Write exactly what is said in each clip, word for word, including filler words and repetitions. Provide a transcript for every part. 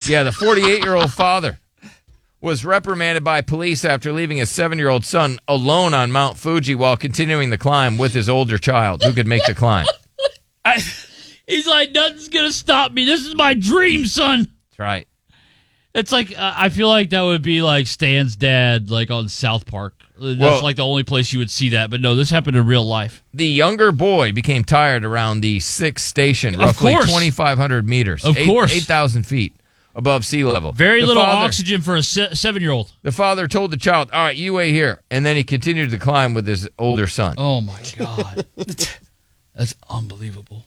Yeah, the forty-eight-year-old father was reprimanded by police after leaving his seven-year-old son alone on Mount Fuji while continuing the climb with his older child who could make the climb. I, he's like, nothing's going to stop me. This is my dream, son. That's right. It's like, uh, I feel like that would be like Stan's dad, like on South Park. That's well, like the only place you would see that. But no, this happened in real life. The younger boy became tired around the sixth station, roughly twenty-five hundred meters. Of eight, course. eight thousand feet above sea level. Very the little father, oxygen for a se- seven-year-old. The father told the child, all right, you wait here. And then he continued to climb with his older son. Oh, my God. That's unbelievable.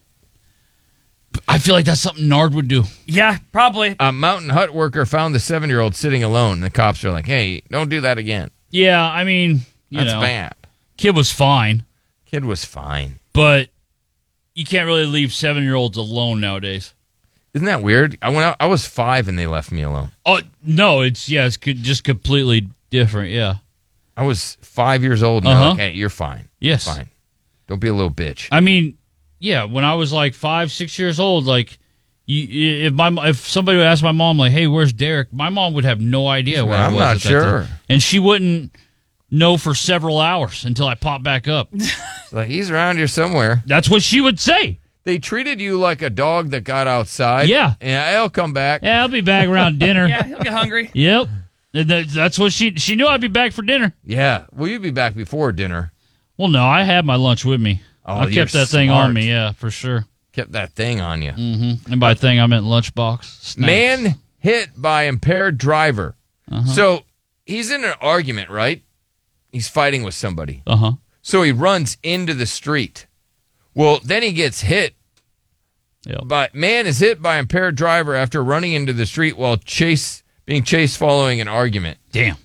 I feel like that's something Nard would do. Yeah, probably. A mountain hut worker found the seven-year-old sitting alone. The cops are like, hey, don't do that again. Yeah, I mean, you That's know. bad. Kid was fine. Kid was fine. But you can't really leave seven-year-olds alone nowadays. Isn't that weird? I went out, I was five and they left me alone. Oh, no, it's, yeah, it's just completely different, yeah. I was five years old and uh-huh. they're like, hey, you're fine. Yes. Fine. Don't be a little bitch. I mean, yeah, when I was like five, six years old, like, you, if my if somebody would ask my mom, like, hey, where's Derek? My mom would have no idea where I'm I was. not at that sure. time. And she wouldn't know for several hours until I popped back up. Like, he's around here somewhere. That's what she would say. They treated you like a dog that got outside. Yeah. Yeah, I'll come back. Yeah, I'll be back around dinner. Yeah, he'll get hungry. Yep. And that, that's what she she knew I'd be back for dinner. Yeah. Well, you'd be back before dinner. Well, no, I had my lunch with me. Oh, I kept that thing smart. on me, yeah, for sure. Kept that thing on you. Mm-hmm. And by thing, I meant lunchbox. Snacks. Man hit by impaired driver. Uh-huh. So he's in an argument, right? He's fighting with somebody. Uh-huh. So he runs into the street. Well, then he gets hit. Yep. But man is hit by impaired driver after running into the street while chase being chased following an argument. Damn.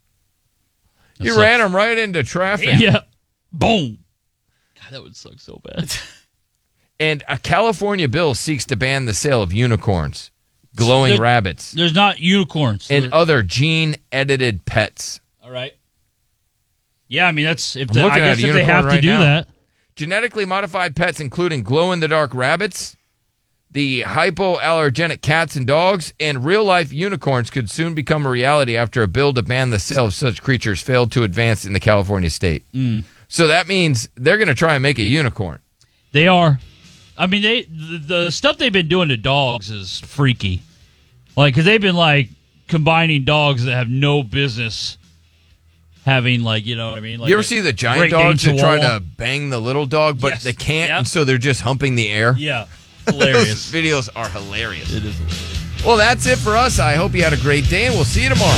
You sucks. ran him right into traffic. Yeah. Boom. God, that would suck so bad. And a California bill seeks to ban the sale of unicorns, glowing there, rabbits, There's not unicorns. and There, other gene-edited pets. all right. Yeah, I mean, that's if I'm the, I looking at guess a if they unicorn have to right do now. that. Genetically modified pets, including glow-in-the-dark rabbits, the hypoallergenic cats and dogs, and real-life unicorns could soon become a reality after a bill to ban the sale of such creatures failed to advance in the California state. Mm. So that means they're going to try and make a unicorn. They are. I mean, they the, the stuff they've been doing to dogs is freaky. Like, because they've been, like, combining dogs that have no business having, like, you know what I mean? Like you ever a see the giant Great Dane dogs that try Chihuahua? to bang the little dog, but Yes. they can't, Yep. and so they're just humping the air? Yeah. Those Hilarious. videos are hilarious. It is hilarious. Well, that's it for us. I hope you had a great day, and we'll see you tomorrow.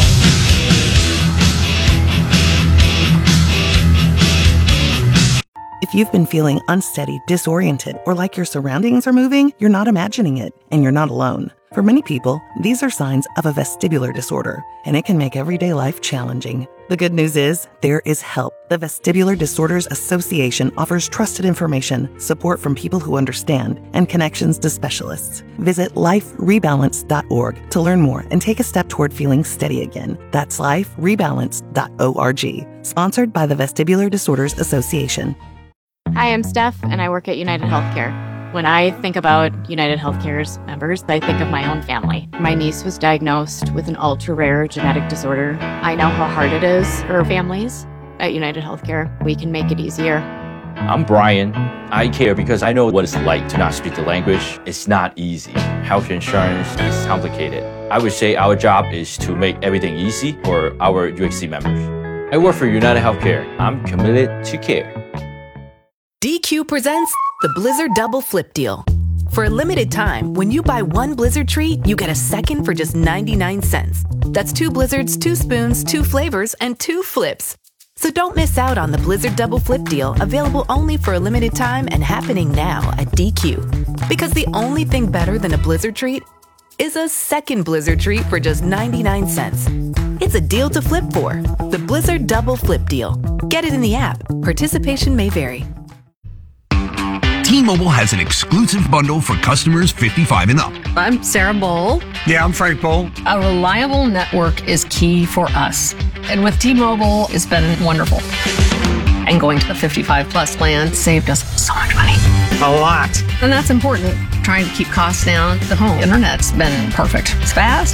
If you've been feeling unsteady, disoriented, or like your surroundings are moving, you're not imagining it, and you're not alone. For many people, these are signs of a vestibular disorder, and it can make everyday life challenging. The good news is, there is help. The Vestibular Disorders Association offers trusted information, support from people who understand, and connections to specialists. Visit life rebalance dot org to learn more and take a step toward feeling steady again. That's life rebalance dot org. Sponsored by the Vestibular Disorders Association. Hi, I'm Steph, and I work at United Healthcare. When I think about United Healthcare's members, I think of my own family. My niece was diagnosed with an ultra-rare genetic disorder. I know how hard it is for families. At United Healthcare, we can make it easier. I'm Brian. I care because I know what it's like to not speak the language. It's not easy. Health insurance is complicated. I would say our job is to make everything easy for our U H C members. I work for United Healthcare. I'm committed to care. D Q presents the Blizzard Double Flip Deal. For a limited time, when you buy one Blizzard treat, you get a second for just ninety-nine cents. That's two Blizzards, two spoons, two flavors, and two flips. So don't miss out on the Blizzard Double Flip Deal, available only for a limited time and happening now at D Q. Because the only thing better than a Blizzard treat is a second Blizzard treat for just ninety-nine cents. It's a deal to flip for. The Blizzard Double Flip Deal. Get it in the app. Participation may vary. T-Mobile has an exclusive bundle for customers fifty-five and up. I'm Sarah Bowl. Yeah, I'm Frank Bowl. A reliable network is key for us. And with T-Mobile, it's been wonderful. And going to the fifty-five plus plan saved us so much money. A lot. And that's important. Trying to keep costs down. The home internet's been perfect. It's fast.